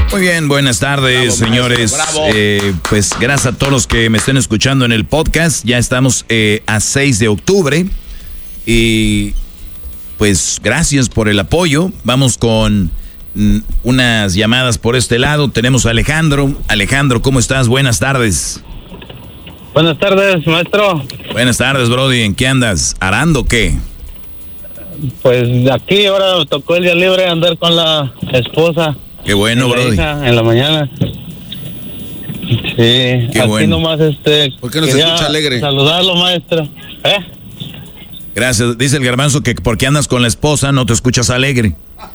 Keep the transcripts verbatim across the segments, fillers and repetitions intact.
Muy bien, buenas tardes, bravo, señores. Maestro, eh, pues gracias a todos los que me estén escuchando en el podcast. Ya estamos eh, a seis de octubre y pues gracias por el apoyo. Vamos con mm, unas llamadas por este lado. Tenemos a Alejandro. Alejandro, ¿cómo estás? Buenas tardes. Buenas tardes, maestro. Buenas tardes, Brody. ¿En qué andas? ¿Arando o qué? Pues aquí ahora me tocó el día libre andar con la esposa. Qué bueno, Brody. En la mañana. Sí, Qué aquí bueno. nomás este. ¿Por qué no se escucha alegre? Saludarlo, maestro. ¿Eh? Gracias. Dice el garbanzo que porque andas con la esposa no te escuchas alegre.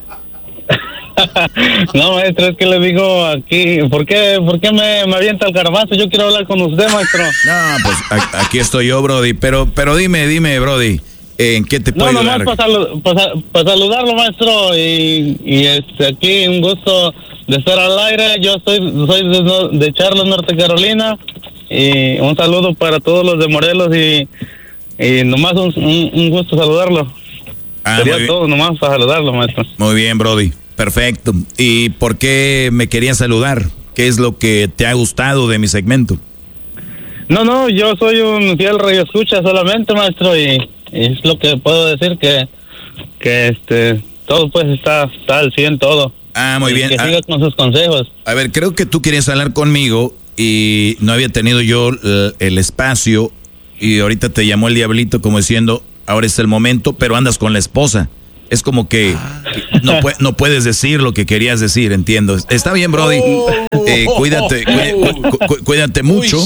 No, maestro, es que le digo aquí, ¿por qué, por qué me, me avienta el garbanzo? Yo quiero hablar con usted, maestro. No, pues a, aquí estoy yo, Brody. Pero, pero dime, dime, Brody. ¿En qué te puedo no, ayudar? No, nomás para salu pa, pa saludarlo, maestro, y, y este, aquí un gusto de estar al aire. Yo soy, soy de, de Charlotte, Norte Carolina, y un saludo para todos los de Morelos, y, y nomás un, un, un gusto saludarlo. Ah, Sería todo nomás para saludarlo, maestro. Muy bien, Brody, perfecto. ¿Y por qué me querías saludar? ¿Qué es lo que te ha gustado de mi segmento? No, no, yo soy un fiel radioescucha solamente, maestro, y... es lo que puedo decir, que que este todo pues está, está al cien todo. Ah, muy bien. Que ah, siga con sus consejos. A ver, creo que tú querías hablar conmigo y no había tenido yo el, el espacio y ahorita te llamó el diablito como diciendo, ahora es el momento, pero andas con la esposa. Es como que no, pu no puedes decir lo que querías decir, entiendo. Está bien, Brody. Eh, cuídate, cu cu cuídate mucho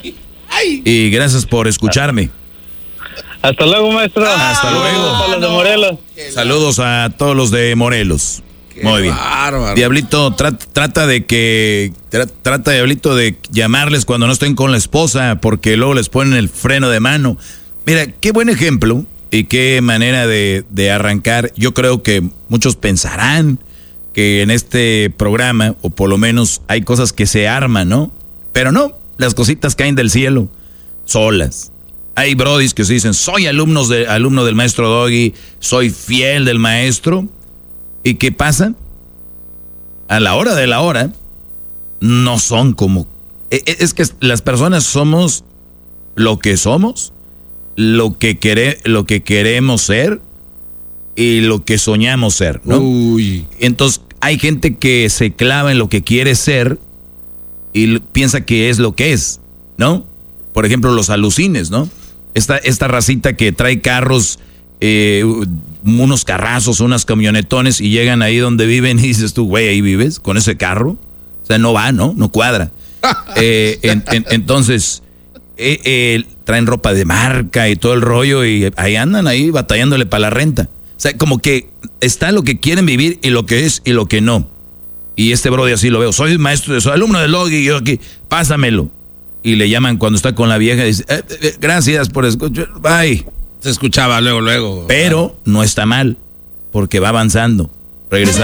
y gracias por escucharme. Hasta luego, maestro. Ah, Hasta luego. A los de Morelos. Saludos a todos los de Morelos. Qué Muy bien. Bárbaro. Diablito, tra trata de que... Tra trata, Diablito, de llamarles cuando no estén con la esposa, porque luego les ponen el freno de mano. Mira, qué buen ejemplo y qué manera de, de arrancar. Yo creo que muchos pensarán que en este programa, o por lo menos hay cosas que se arman, ¿no? Pero no, las cositas caen del cielo, solas. Hay brodis que se dicen, soy alumnos de, alumno del maestro Doggy, soy fiel del maestro. ¿Y qué pasa? A la hora de la hora, no son como... Es que las personas somos lo que somos, lo que, quere, lo que queremos ser y lo que soñamos ser, ¿no? Uy. Entonces, hay gente que se clava en lo que quiere ser y piensa que es lo que es, ¿no? Por ejemplo, los alucines, ¿no? Esta, esta racita que trae carros, eh, unos carrazos, unas camionetones y llegan ahí donde viven y dices tú, güey, ¿ahí vives con ese carro? O sea, no va, ¿no? No cuadra. eh, en, en, entonces, eh, eh, traen ropa de marca y todo el rollo y ahí andan ahí batallándole para la renta. O sea, como que está lo que quieren vivir y lo que es y lo que no. Y este brody así lo veo. Soy maestro, soy alumno del Doggy y yo aquí, pásamelo. Y le llaman cuando está con la vieja y dice, eh, eh, gracias por escuchar, bye. Se escuchaba luego, luego. Pero no está mal, porque va avanzando. Regresa.